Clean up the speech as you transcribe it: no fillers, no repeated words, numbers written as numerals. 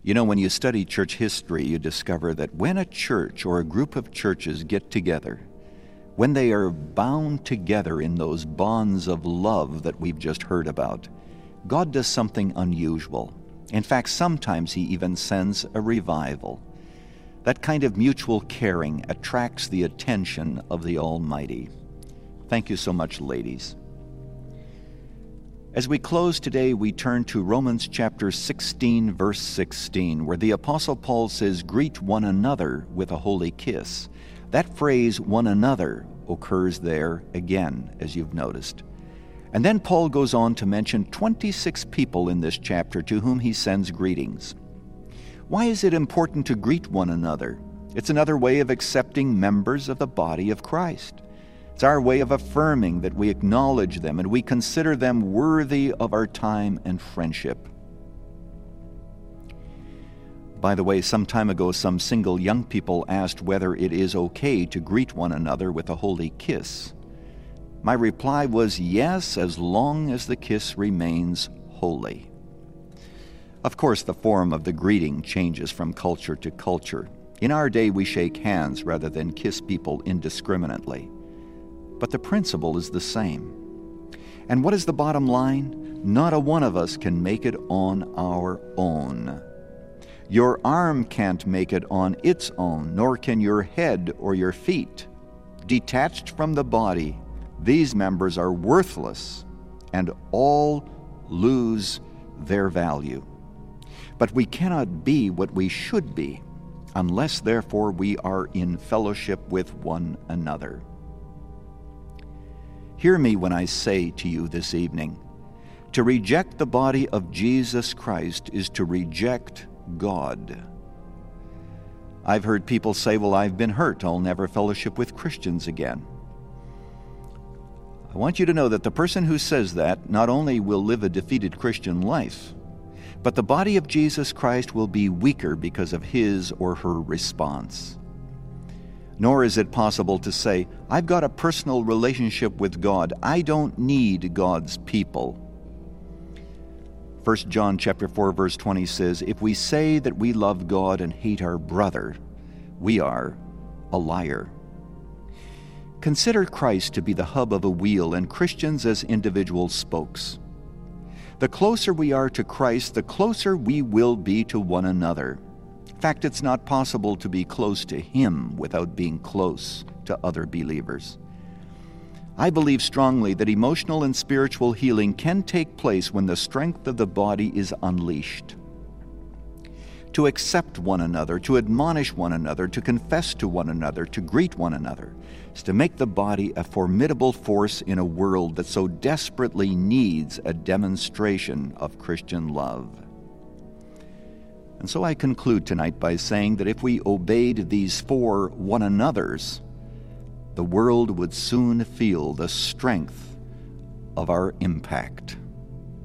You know, when you study church history, you discover that when a church or a group of churches get together, when they are bound together in those bonds of love that we've just heard about, God does something unusual. In fact, sometimes He even sends a revival. That kind of mutual caring attracts the attention of the Almighty. Thank you so much, ladies. As we close today, we turn to Romans chapter 16, verse 16, where the Apostle Paul says, "Greet one another with a holy kiss." That phrase, one another, occurs there again, as you've noticed. And then Paul goes on to mention 26 people in this chapter to whom he sends greetings. Why is it important to greet one another? It's another way of accepting members of the body of Christ. It's our way of affirming that we acknowledge them and we consider them worthy of our time and friendship. By the way, some time ago, some single young people asked whether it is okay to greet one another with a holy kiss. My reply was yes, as long as the kiss remains holy. Of course, the form of the greeting changes from culture to culture. In our day, we shake hands rather than kiss people indiscriminately. But the principle is the same. And what is the bottom line? Not a one of us can make it on our own. Your arm can't make it on its own, nor can your head or your feet. Detached from the body, these members are worthless and all lose their value. But we cannot be what we should be unless, therefore, we are in fellowship with one another. Hear me when I say to you this evening, to reject the body of Jesus Christ is to reject God. I've heard people say, well, I've been hurt. I'll never fellowship with Christians again. I want you to know that the person who says that not only will live a defeated Christian life, but the body of Jesus Christ will be weaker because of his or her response. Nor is it possible to say, I've got a personal relationship with God. I don't need God's people. 1 John chapter 4, verse 20 says, if we say that we love God and hate our brother, we are a liar. Consider Christ to be the hub of a wheel and Christians as individual spokes. The closer we are to Christ, the closer we will be to one another. In fact, it's not possible to be close to Him without being close to other believers. I believe strongly that emotional and spiritual healing can take place when the strength of the body is unleashed. To accept one another, to admonish one another, to confess to one another, to greet one another, is to make the body a formidable force in a world that so desperately needs a demonstration of Christian love. And so I conclude tonight by saying that if we obeyed these four one another's, the world would soon feel the strength of our impact.